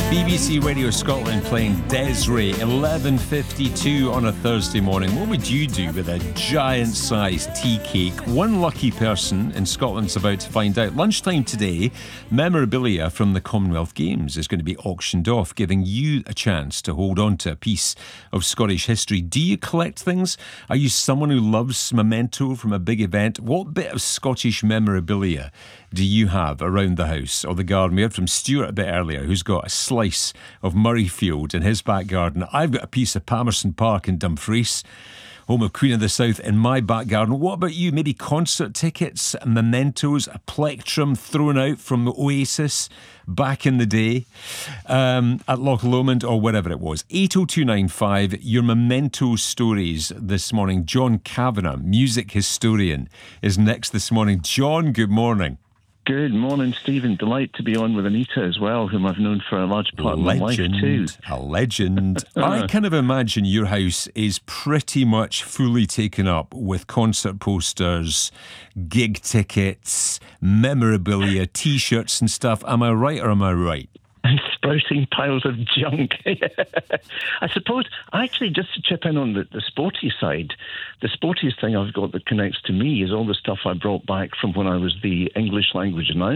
BBC Radio Scotland playing Des'ree, 11:52 on a Thursday morning. What would you do with a giant-sized tea cake? One lucky person in Scotland's about to find out. Lunchtime today, memorabilia from the Commonwealth Games is going to be auctioned off, giving you a chance to hold on to a piece of Scottish history. Do you collect things? Are you someone who loves memento from a big event? What bit of Scottish memorabilia do you have around the house or the garden? We heard from Stuart a bit earlier, who's got a slice of Murrayfield in his back garden. I've got a piece of Palmerston Park in Dumfries, home of Queen of the South, in my back garden. What about you? Maybe concert tickets, mementos, a plectrum thrown out from the Oasis back in the day at Loch Lomond or wherever it was. 80295, your memento stories this morning. John Kavanagh, music historian, is next this morning. John, good morning. Good morning, Stephen. Delight to be on with Anita as well, whom I've known for a large part of my life too. A legend. I kind of imagine your house is pretty much fully taken up with concert posters, gig tickets, memorabilia, T-shirts and stuff. Am I right or am I right? And sprouting piles of junk. I suppose, actually, just to chip in on the sporty side, the sportiest thing I've got that connects to me is all the stuff I brought back from when I was the English language announcer